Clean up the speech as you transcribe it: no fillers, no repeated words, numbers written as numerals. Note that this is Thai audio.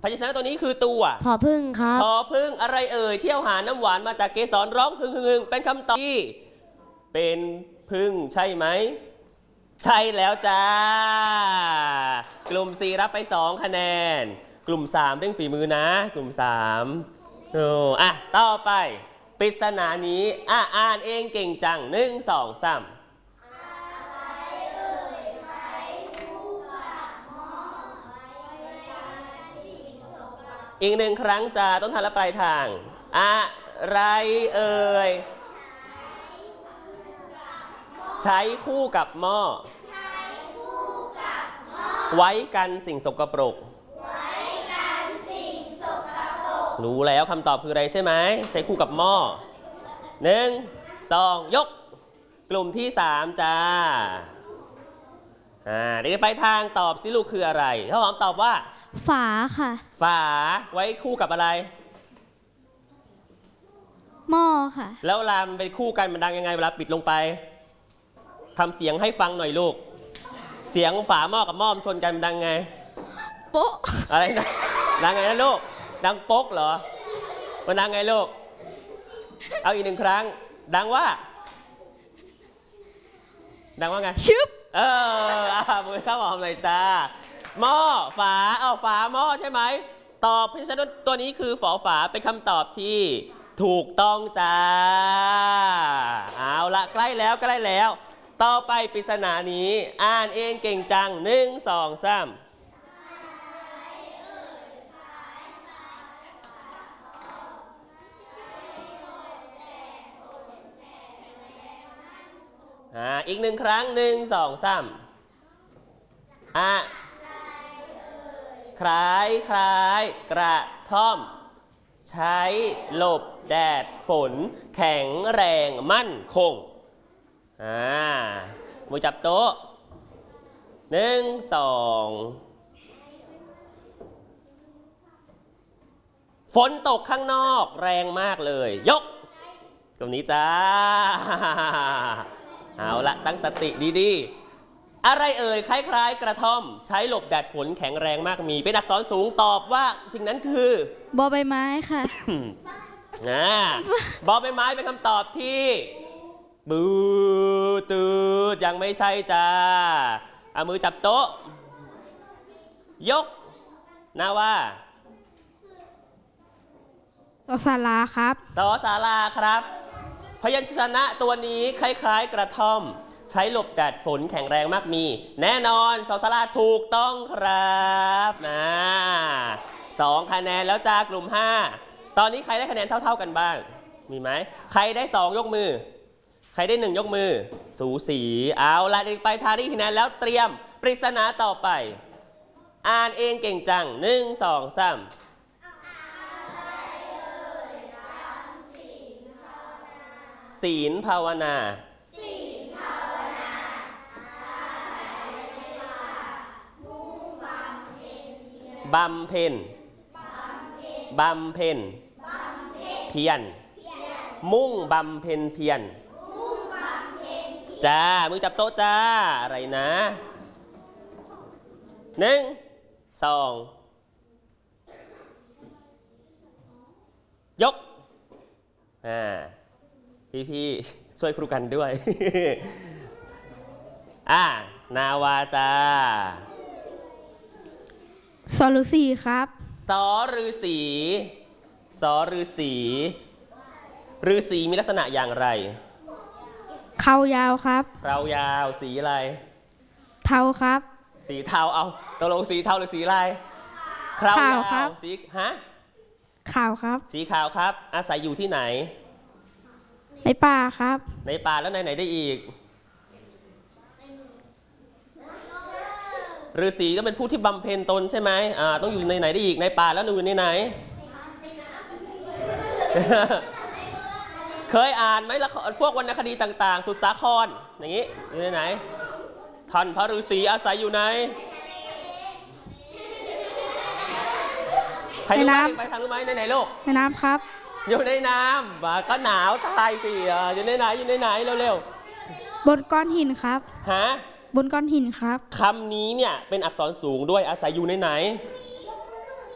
พยัญชนะตัวนี้คือตัวผอพึ่งครับผอพึ่งอะไรเอ่ยเที่ยวหาน้ำหวานมาจากเกสรร้องฮึ่งเป็นคำตอบที่เป็นพึ่งใช่ไหมใช่แล้วจ้ากลุ่ม4รับไป2คะแนนกลุ่ม3เรื่องฝีมือนะกลุ่ม3ต่อไปปริศนานี้อ่านเองเก่งจัง1 2 3อีก1 ครั้งจะต้นทางและปลายทางอะไรเอ่ยใช้คู่กับหม้อไว้กันสิ่งสกปรกรู้แล้วคำตอบคืออะไรใช่ไหมใช้คู่กับหม้อ1 2ยกกลุ่มที่3จ้าเดี๋ยวไปทางตอบสิลูกคืออะไรข้าวหอมตอบว่าฝาค่ะฝาไว้คู่กับอะไรหม้อค่ะแล้วเวลามันไปคู่กันมันดังยังไงเวลาปิดลงไปทำเสียงให้ฟังหน่อยลูกเสียงฝาหม้อกับหม้อชนกันมันดังไงโป๊ะอะไรนะดังไงนะลูกดังโป๊กเหรอมันดังไงลูกเอาอีก1 ครั้งดังว่าไงชึบมือข้าวหอมเลยจ้าหม้อฝาฝาหม้อใช่ไหมตอบพยัญชนะตัวนี้คือฝอฝาเป็นคำตอบที่ถูกต้องจ้าเอาละใกล้แล้วต่อไปปริศนานี้อ่านเองเก่งจัง1 2 3อีก1 ครั้ง1 2 3คล้ายกระท่อมใช้หลบแดดฝนแข็งแรงมั่นคงมือจับโต๊ะ1 2ฝนตกข้างนอกแรงมากเลยยกตรงนี้จ้าเอาละตั้งสติดีๆอะไรเอ่ยคล้ายๆกระท่อมใช้หลบแดดฝนแข็งแรงมากมีเป็นอักษรสูงตอบว่าสิ่งนั้นคือบอใบไม้ค่ะบอใบไม้เป็นคำตอบที่บูตืดยังไม่ใช่จ้าเอามือจับโต๊ะยกนะว่าสอศาลาครับสอศาลาครับพยัญชนะตัวนี้คล้ายๆกระท่อมใช้หลบแดดฝนแข็งแรงมากมีแน่นอนสอศาลาถูกต้องครับ2 คะแนนแล้วจ้ากลุ่ม5ตอนนี้ใครได้คะแนนเท่าๆกันบ้างมีไหมใครได้2ยกมือใครได้1ยกมือสูสีเอาละเด็กไปทารี่คะแนนแล้วเตรียมปริศนาต่อไปอ่านเองเก่งจัง1 2 3ศีลภาวนาบำเพ็ญเพียรมุ่งบำเพ็ญเพียรจ้ามือจับโต๊ะจ้าอะไรนะ1 2ยกพี่ช่วยครูกันด้วยนาวาจ้าสอฤาษีครับสอฤาษีฤาษีมีลักษณะอย่างไรเข่ายาวครับเข่ายาวสีอะไรเทาครับสีเทาเอาตกลงสีเทาหรือสีอะไรขาวครับสีขาวครับสีขาวครับอาศัยอยู่ที่ไหนในป่าครับในป่าแล้วไหนได้อีกฤาษีก็เป็นผู้ที่บำเพ็ญตนใช่ไหมต้องอยู่ในไหนได้อีกในป่าแล้วอยู่ในไหน เคยอ่านไหมละพวกวรรณคดีต่างๆสุดสาครอย่างนี้อยู่ในไหนท่านพระฤาษีอาศัยอยู่ไหนใครรู้ไหมไปทางรู้ไหมในไหนลูกในน้ำครับอยู่ในน้ำก็หนาวตายสิอยู่ในไหนเร็วๆบนก้อนหินครับบนก้อนหินครับคำนี้เนี่ยเป็นอักษรสูงด้วยอาศัยอยู่ในไหน